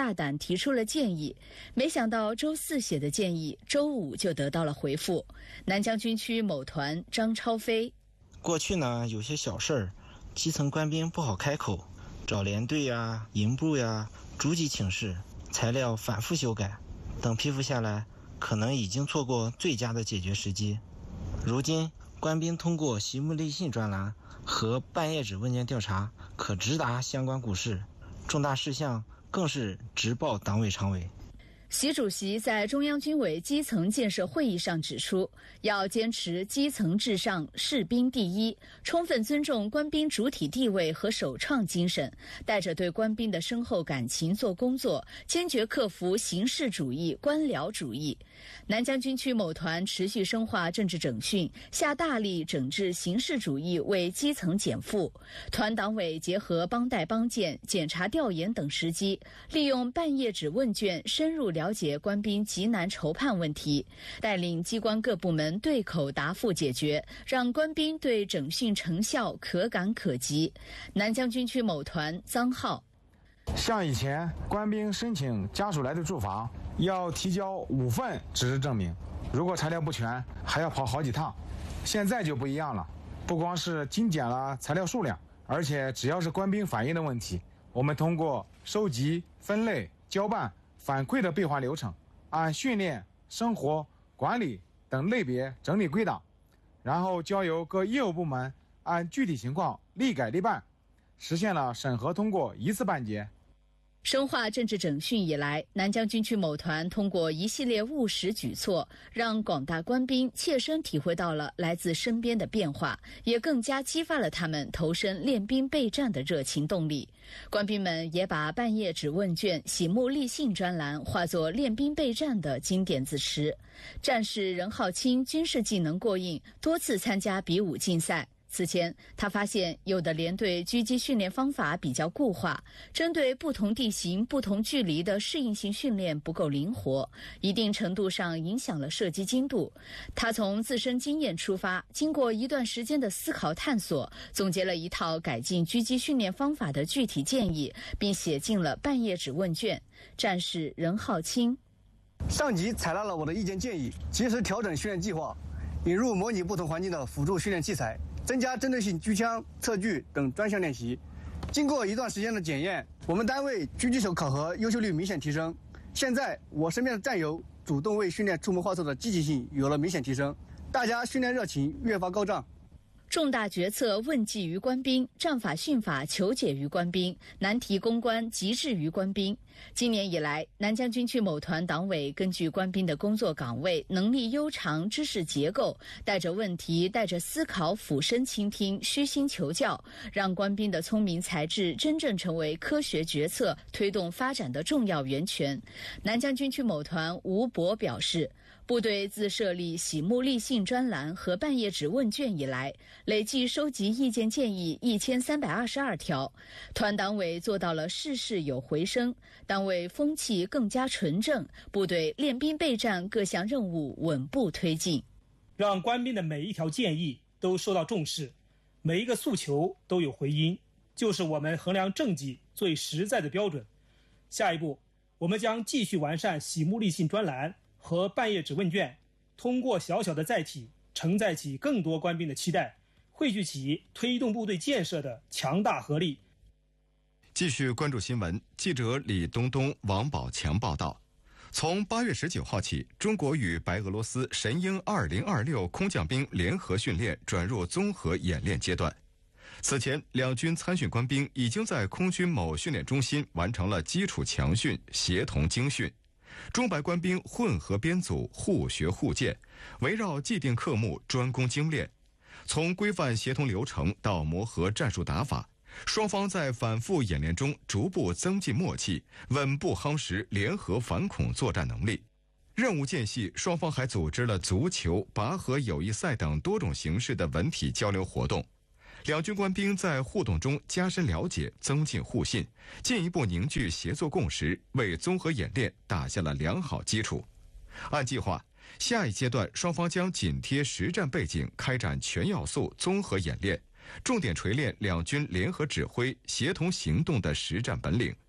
大胆提出了建议，没想到周4写的建议，周5就得到了回复。南疆军区某团张超飞： 过去呢，有些小事儿，基层官兵不好开口，找连队呀、营部呀，逐级请示，材料反复修改，等批复下来，可能已经错过最佳的解决时机。如今，官兵通过习目立信专栏和半页纸问卷调查，可直达相关股市，重大事项更是直报党委常委。 习主席在中央军委基层建设会议上指出，要坚持基层至上、士兵第一，充分尊重官兵主体地位和首创精神，带着对官兵的深厚感情做工作，坚决克服形式主义、官僚主义。南疆军区某团持续深化政治整训，下大力整治形式主义，为基层减负。团党委结合帮带帮建、检查调研等时机，利用半页纸问卷深入了解官兵急难筹判问题，带领机关各部门对口答复解决，让官兵对整训成效可感可及。南疆军区某团臧浩： 像以前官兵申请家属来的住房，要提交5份纸质证明，如果材料不全，还要跑好几趟。现在就不一样了，不光是精简了材料数量，而且只要是官兵反映的问题，我们通过收集、分类、交办、反馈的备案流程，按训练、生活、管理等类别整理归档，然后交由各业务部门按具体情况立改立办，实现了审核通过一次办结。 深化政治整训以来，南疆军区某团通过一系列务实举措，让广大官兵切身体会到了来自身边的变化，也更加激发了他们投身练兵备战的热情动力。官兵们也把半页纸问卷、喜目立信专栏化作练兵备战的经典字词。战士任浩清军事技能过硬，多次参加比武竞赛。此前，他发现有的连队狙击训练方法比较固化，针对不同地形、不同距离的适应性训练不够灵活，一定程度上影响了射击精度。他从自身经验出发，经过一段时间的思考探索，总结了一套改进狙击训练方法的具体建议，并写进了半页纸问卷。战士任浩清： 上级采纳了我的意见建议，及时调整训练计划，引入模拟不同环境的辅助训练器材，增加针对性狙枪、测距等专项练习。经过一段时间的检验，我们单位狙击手考核优秀率明显提升。现在我身边的战友主动为训练出谋划策的积极性有了明显提升，大家训练热情越发高涨。 重大决策问计于官兵，战法训法求解于官兵，难题攻关极致于官兵。今年以来，南疆军区某团党委根据官兵的工作岗位、能力悠长、知识结构，带着问题、带着思考，俯身倾听，虚心求教，让官兵的聪明才智真正成为科学决策推动发展的重要源泉。南疆军区某团吴博表示，部队自设立喜目立信专栏和半页纸问卷以来，累计收集意见建议1322条，团党委做到了事事有回声，党委风气更加纯正，部队练兵备战各项任务稳步推进， 让官兵的每一条建议都受到重视，每一个诉求都有回音，就是我们衡量政绩最实在的标准。下一步，我们将继续完善喜目立信专栏和半页纸问卷，通过小小的载体承载起更多官兵的期待，汇聚起推动部队建设的强大合力。 继续关注新闻，记者李东东、王宝强报道。从8月19号起，中国与白俄罗斯神鹰2026空降兵联合训练转入综合演练阶段。此前，两军参训官兵已经在空军某训练中心完成了基础强训、协同精训。中白官兵混合编组，互学互鉴，围绕既定科目专攻精练。从规范协同流程到磨合战术打法，双方在反复演练中逐步增进默契，稳步夯实联合反恐作战能力。任务间隙，双方还组织了足球、拔河友谊赛等多种形式的文体交流活动。两军官兵在互动中加深了解，增进互信，进一步凝聚协作共识，为综合演练打下了良好基础。按计划，下一阶段双方将紧贴实战背景开展全要素综合演练，重点锤炼两军联合指挥、协同行动的实战本领，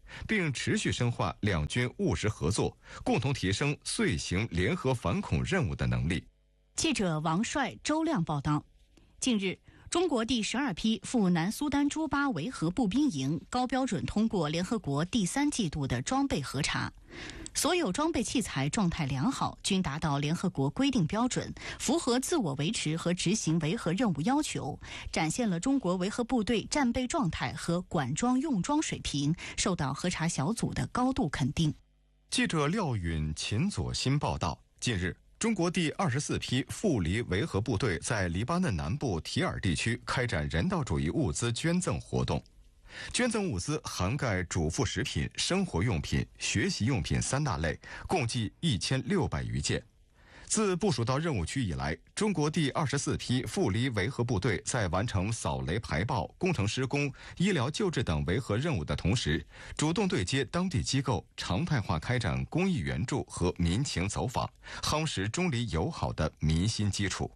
并持续深化两军务实合作，共同提升遂行联合反恐任务的能力。 记者王帅、周亮报道。近日，中国第12批赴南苏丹朱巴维和步兵营高标准通过联合国第3季度的装备核查，所有装备器材状态良好，均达到联合国规定标准，符合自我维持和执行维和任务要求，展现了中国维和部队战备状态和管装用装水平，受到核查小组的高度肯定。 记者廖允、秦左新报道，近日，中国第24批赴黎维和部队在黎巴嫩南部提尔地区开展人道主义物资捐赠活动。捐赠物资涵盖主副食品、生活用品、学习用品3大类，共计1600余件。自部署到任务区以来，中国第24批赴黎维和部队在完成扫雷排爆、工程施工、医疗救治等维和任务的同时，主动对接当地机构，常态化开展公益援助和民情走访，夯实中黎友好的民心基础。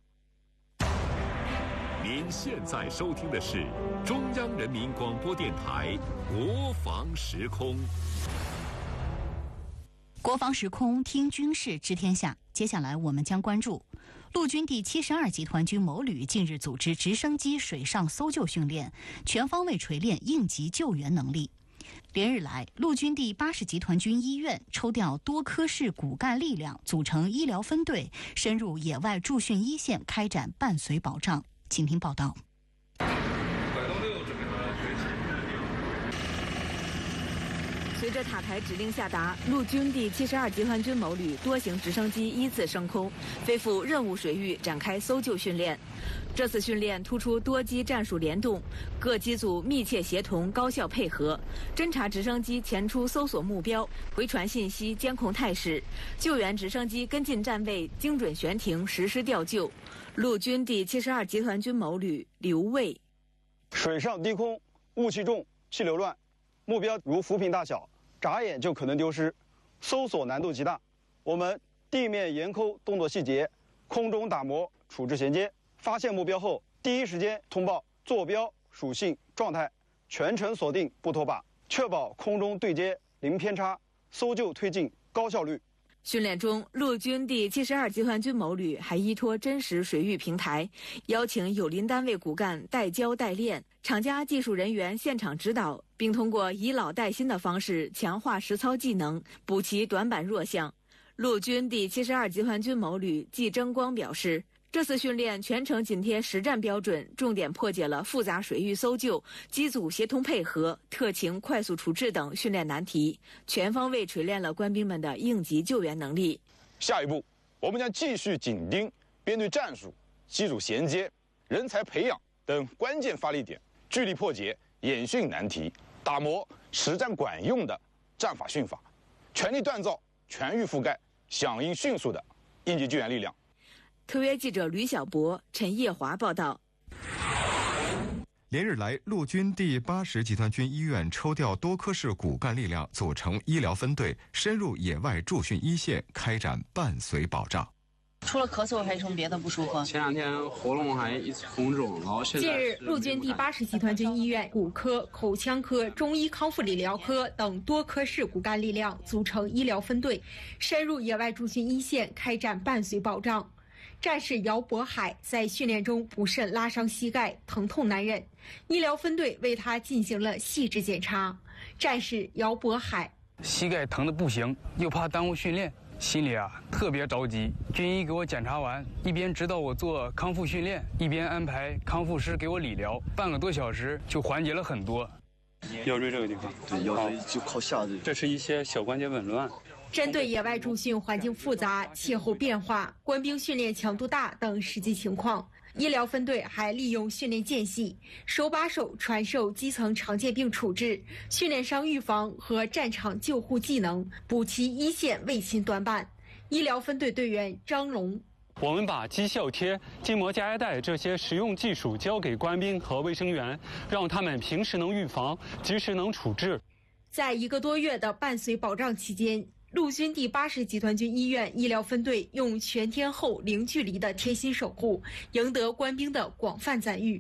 您现在收听的是中央人民广播电台国防时空。 国防时空，听军事知天下。接下来我们将关注陆军第72集团军某旅近日组织直升机水上搜救训练，全方位锤炼应急救援能力。连日来，陆军第80集团军医院抽调多科室骨干力量，组成医疗分队，深入野外驻训一线，开展伴随保障。请听报道。 随着塔台指令下达，陆军第72集团军某旅多型直升机依次升空，飞赴任务水域展开搜救训练。这次训练突出多机战术联动，各机组密切协同，高效配合，侦察直升机前出搜索目标，回传信息，监控态势；救援直升机跟进站位，精准悬停，实施调救。陆军第72集团军某旅刘卫： 水上低空，雾气重，气流乱，目标如浮萍大小，眨眼就可能丢失，搜索难度极大。我们地面严抠动作细节，空中打磨处置衔接，发现目标后第一时间通报坐标、属性、状态，全程锁定不脱靶，确保空中对接零偏差，搜救推进高效率。 训练中，陆军第72集团军某旅还依托真实水域平台，邀请友邻单位骨干带教带练，厂家技术人员现场指导，并通过以老带新的方式强化实操技能，补齐短板弱项。陆军第72集团军某旅季争光表示，这次训练全程紧贴实战标准，重点破解了复杂水域搜救、机组协同配合、特情快速处置等训练难题，全方位锤炼了官兵们的应急救援能力。 下一步，我们将继续紧盯编队战术、机组衔接、人才培养等关键发力点，聚力破解演训难题，打磨实战管用的战法训法，全力锻造全域覆盖、响应迅速的应急救援力量。 特约记者吕小博、陈叶华报道。 连日来，陆军第80集团军医院抽调多科室骨干力量，组成医疗分队，深入野外驻训一线，开展伴随保障。 除了咳嗽，还有什么别的不舒服？ 前2天喉咙还一直红肿，然后现在。 近日，陆军第80集团军医院骨科、口腔科、中医康复理疗科等多科室骨干力量组成医疗分队，深入野外驻训一线，开展伴随保障。战士姚渤海在训练中不慎拉伤膝盖，疼痛难忍，医疗分队为他进行了细致检查。战士姚渤海： 膝盖疼得不行，又怕耽误训练，心里特别着急。军医给我检查完，一边指导我做康复训练，一边安排康复师给我理疗，半个多小时就缓解了很多。 腰椎这个地方， 对，腰椎就靠下肢， 这是一些小关节紊乱。 针对野外驻训环境复杂、气候变化、官兵训练强度大等实际情况，医疗分队还利用训练间隙，手把手传授基层常见病处置、训练伤预防和战场救护技能，补齐一线卫勤短板。医疗分队队员张龙： 我们把绩效贴、筋膜加压带这些实用技术交给官兵和卫生员，让他们平时能预防，及时能处置。 在1个多月的伴随保障期间，陆军第80集团军医院医疗分队用全天候零距离的贴心守护，赢得官兵的广泛赞誉。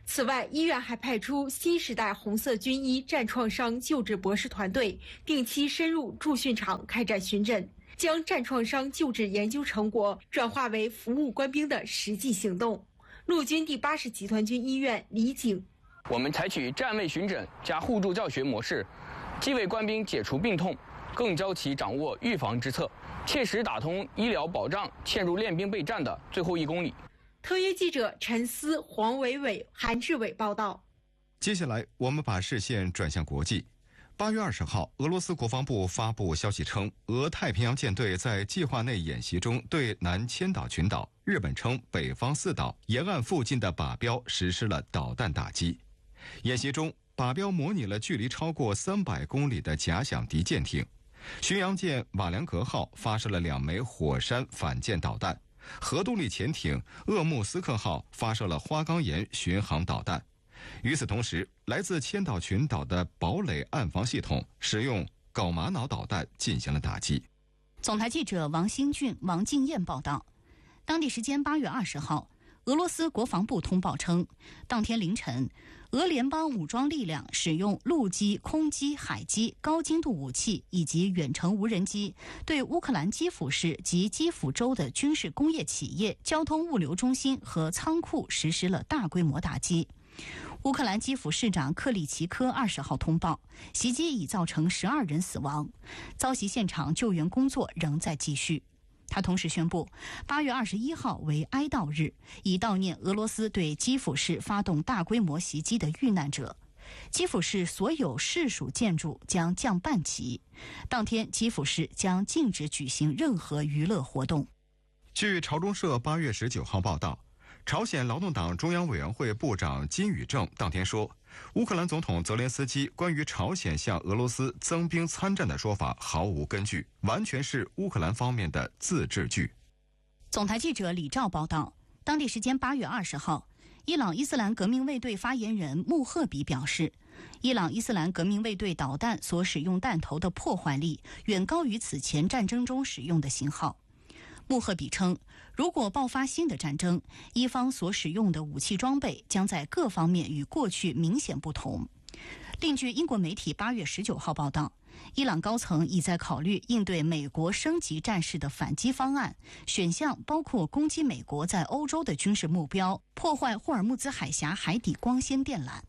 此外，医院还派出新时代红色军医战创伤救治博士团队，定期深入驻训场开展巡诊，将战创伤救治研究成果转化为服务官兵的实际行动。陆军第80集团军医院李景， 我们采取站位巡诊加互助教学模式，既为官兵解除病痛，更教其掌握预防之策，切实打通医疗保障嵌入练兵备战的最后1公里。 特约记者陈思、黄伟伟、韩志伟报道。 接下来，我们把视线转向国际。8月20号，俄罗斯国防部发布消息称，俄太平洋舰队在计划内演习中对南千岛群岛（日本称北方四岛）沿岸附近的靶标实施了导弹打击。演习中，靶标模拟了距离超过300公里的假想敌舰艇。巡洋舰瓦良格号发射了2枚火山反舰导弹，核动力潜艇鄂木斯克号发射了花岗岩巡航导弹。与此同时，来自千岛群岛的堡垒岸防系统使用镐玛瑙导弹进行了打击。 总台记者王新俊、王敬燕报道。当地时间8月20号，俄罗斯国防部通报称，当天凌晨，俄联邦武装力量使用陆基、空基、海基、高精度武器以及远程无人机，对乌克兰基辅市及基辅州的军事工业企业、交通物流中心和仓库实施了大规模打击。乌克兰基辅市长克里奇科20号通报，袭击已造成12人死亡，遭袭现场救援工作仍在继续。他同时宣布，8月21号为哀悼日，以悼念俄罗斯对基辅市发动大规模袭击的遇难者。基辅市所有市属建筑将降半旗，当天基辅市将禁止举行任何娱乐活动。 据朝中社8月19号报道，朝鲜劳动党中央委员会部长金宇正当天说，乌克兰总统泽连斯基关于朝鲜向俄罗斯增兵参战的说法毫无根据，完全是乌克兰方面的自制剧。 总台记者李兆报道，当地时间8月20号，伊朗伊斯兰革命卫队发言人穆赫比表示，伊朗伊斯兰革命卫队导弹所使用弹头的破坏力远高于此前战争中使用的型号。穆赫比称，如果爆发新的战争，伊方所使用的武器装备将在各方面与过去明显不同。另据英国媒体8月19号报道，伊朗高层已在考虑应对美国升级战事的反击方案，选项包括攻击美国在欧洲的军事目标，破坏霍尔木兹海峡海底光纤电缆。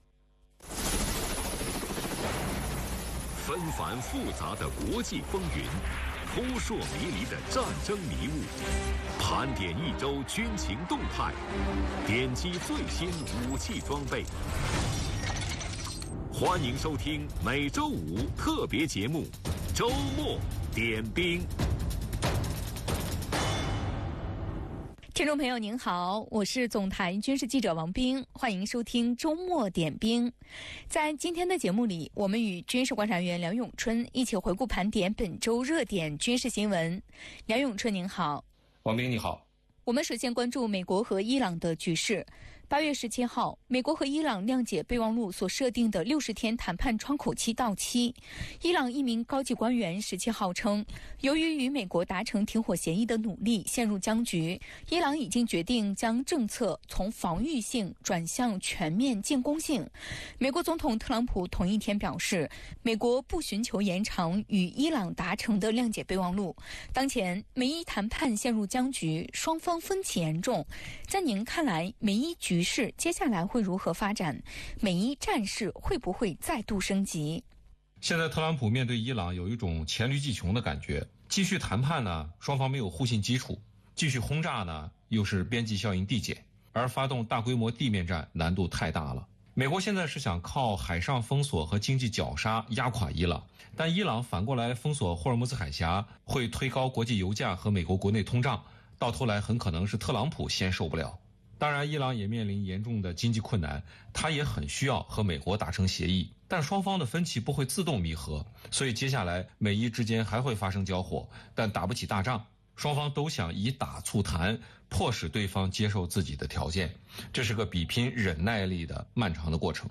纷繁复杂的国际风云，扑朔迷离的战争迷雾，盘点一周军情动态，点击最新武器装备。欢迎收听每周五特别节目《周末点兵》。 听众朋友您好，我是总台军事记者王冰，欢迎收听周末点兵。在今天的节目里，我们与军事观察员梁永春一起回顾盘点本周热点军事新闻。梁永春您好。 王冰你好。 我们首先关注美国和伊朗的局势。8月17号，美国和伊朗谅解备忘录所设定的60天谈判窗口期到期。伊朗一名高级官员17号称，由于与美国达成停火协议的努力陷入僵局，伊朗已经决定将政策从防御性转向全面进攻性。美国总统特朗普同一天表示，美国不寻求延长与伊朗达成的谅解备忘录。当前美伊谈判陷入僵局，双方分歧严重。在您看来，美伊局势接下来会如何发展？美伊战事会不会再度升级？ 现在特朗普面对伊朗有一种黔驴技穷的感觉，继续谈判呢，双方没有互信基础；继续轰炸呢，又是边际效应递减，而发动大规模地面战难度太大了。美国现在是想靠海上封锁和经济绞杀压垮伊朗，但伊朗反过来封锁霍尔木兹海峡，会推高国际油价和美国国内通胀，到头来很可能是特朗普先受不了。当然，伊朗也面临严重的经济困难，他也很需要和美国达成协议，但双方的分歧不会自动弥合，所以接下来美伊之间还会发生交火，但打不起大仗。双方都想以打促谈，迫使对方接受自己的条件，这是个比拼忍耐力的漫长的过程。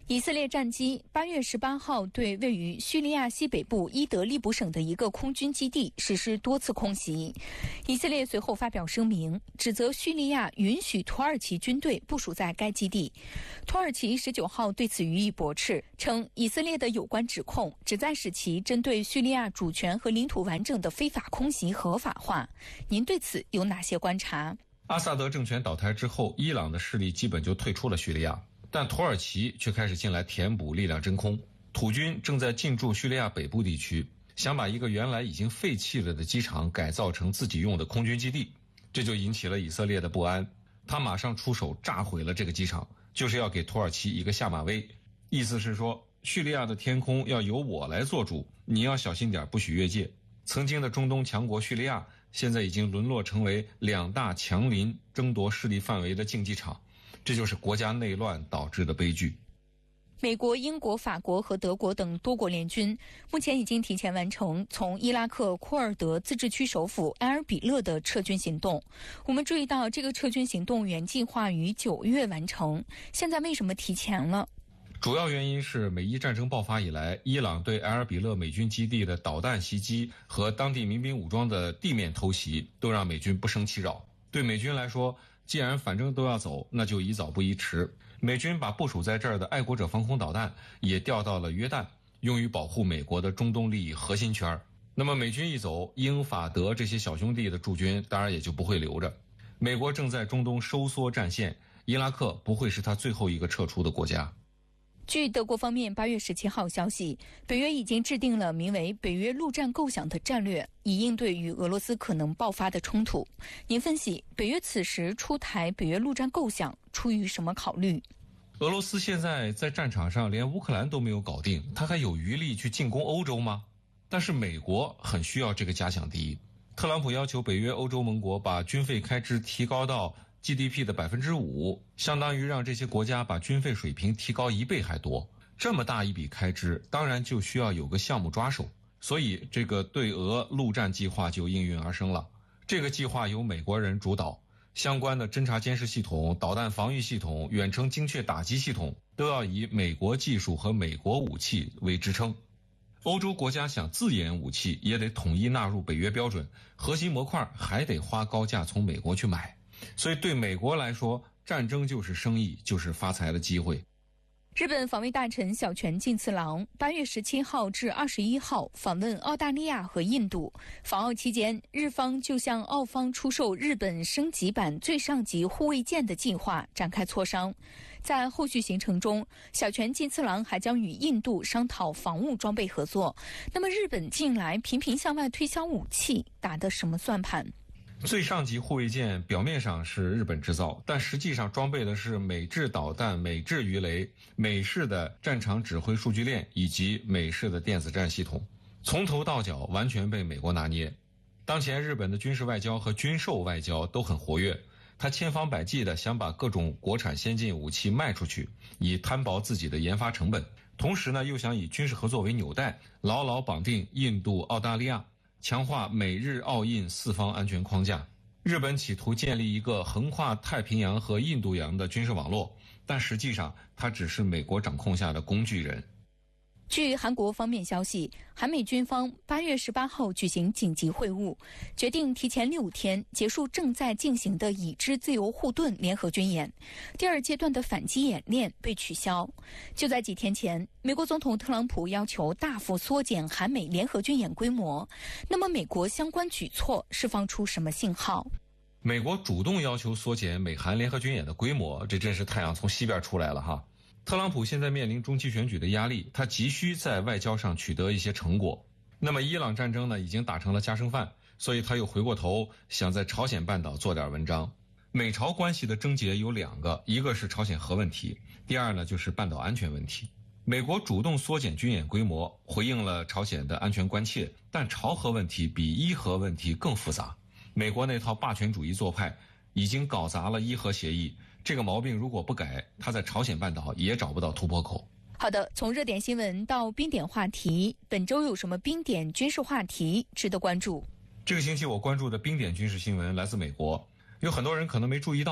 以色列战机8月18号对位于叙利亚西北部伊德利卜省的一个空军基地实施多次空袭。以色列随后发表声明，指责叙利亚允许土耳其军队部署在该基地。土耳其19号对此予以驳斥，称以色列的有关指控旨在使其针对叙利亚主权和领土完整的非法空袭合法化。您对此有哪些观察？ 阿萨德政权倒台之后，伊朗的势力基本就退出了叙利亚，但土耳其却开始进来填补力量真空。土军正在进驻叙利亚北部地区，想把一个原来已经废弃了的机场改造成自己用的空军基地，这就引起了以色列的不安。他马上出手炸毁了这个机场，就是要给土耳其一个下马威，意思是说叙利亚的天空要由我来做主，你要小心点，不许越界。曾经的中东强国叙利亚现在已经沦落成为2大强邻争夺势力范围的竞技场，这就是国家内乱导致的悲剧。 美国、英国、法国和德国等多国联军目前已经提前完成从伊拉克库尔德自治区首府埃尔比勒的撤军行动。我们注意到，这个撤军行动原计划于9月完成，现在为什么提前了？ 主要原因是美伊战争爆发以来，伊朗对埃尔比勒美军基地的导弹袭击和当地民兵武装的地面偷袭，都让美军不胜其扰。对美军来说，既然反正都要走，那就宜早不宜迟。美军把部署在这儿的爱国者防空导弹也调到了约旦，用于保护美国的中东利益核心圈。那么美军一走，英法德这些小兄弟的驻军当然也就不会留着。美国正在中东收缩战线，伊拉克不会是他最后一个撤出的国家。 据德国方面8月17号消息，北约已经制定了名为北约陆战构想的战略，以应对与俄罗斯可能爆发的冲突。您分析，北约此时出台北约陆战构想出于什么考虑？ 俄罗斯现在在战场上连乌克兰都没有搞定，他还有余力去进攻欧洲吗？但是美国很需要这个假想敌。特朗普要求北约欧洲盟国把军费开支提高到GDP 的5%，相当于让这些国家把军费水平提高1倍还多。这么大一笔开支，当然就需要有个项目抓手，所以这个对俄陆战计划就应运而生了。这个计划由美国人主导，相关的侦察监视系统、导弹防御系统、远程精确打击系统都要以美国技术和美国武器为支撑。欧洲国家想自研武器，也得统一纳入北约标准，核心模块还得花高价从美国去买。所以对美国来说，战争就是生意，就是发财的机会。 日本防卫大臣小泉进次郎8月17号至21号访问澳大利亚和印度。访澳期间，日方就向澳方出售日本升级版最上级护卫舰的计划展开磋商。在后续行程中，小泉进次郎还将与印度商讨防务装备合作。那么日本近来频频向外推销武器，打的什么算盘？ 最上级护卫舰表面上是日本制造，但实际上装备的是美制导弹、美制鱼雷、美式的战场指挥数据链以及美式的电子战系统，从头到脚完全被美国拿捏。当前日本的军事外交和军售外交都很活跃，他千方百计地想把各种国产先进武器卖出去，以摊薄自己的研发成本，同时呢又想以军事合作为纽带，牢牢绑定印度、澳大利亚，强化美日澳印4方安全框架。日本企图建立一个横跨太平洋和印度洋的军事网络，但实际上它只是美国掌控下的工具人。 据韩国方面消息，韩美军方8月18号举行紧急会晤，决定提前6天结束正在进行的已知自由护盾联合军演。第2阶段的反击演练被取消。就在几天前，美国总统特朗普要求大幅缩减韩美联合军演规模。那么美国相关举措释放出什么信号？ 美国主动要求缩减美韩联合军演的规模，这真是太阳从西边出来了哈。特朗普现在面临中期选举的压力，他急需在外交上取得一些成果。那么伊朗战争呢，已经打成了家常饭，所以他又回过头想在朝鲜半岛做点文章。美朝关系的症结有2个，一个是朝鲜核问题，第二呢就是半岛安全问题。美国主动缩减军演规模，回应了朝鲜的安全关切，但朝核问题比伊核问题更复杂。美国那套霸权主义做派已经搞砸了伊核协议，这个毛病如果不改，他在朝鲜半岛也找不到突破口。 好的，从热点新闻到冰点话题，本周有什么冰点军事话题值得关注？ 这个星期我关注的冰点军事新闻来自美国，有很多人可能没注意到，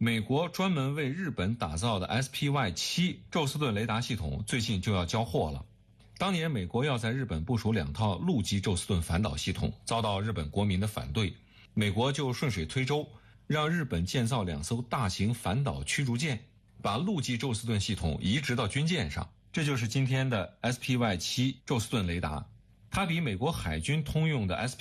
美国专门为日本打造的 SPY-7 宙斯盾雷达系统最近就要交货了。当年美国要在日本部署2套陆基宙斯盾反导系统，遭到日本国民的反对，美国就顺水推舟，让日本建造2艘大型反导驱逐舰，把陆基宙斯盾系统移植到军舰上。这就是今天的 SPY-7 宙斯盾雷达，它比美国海军通用的 SP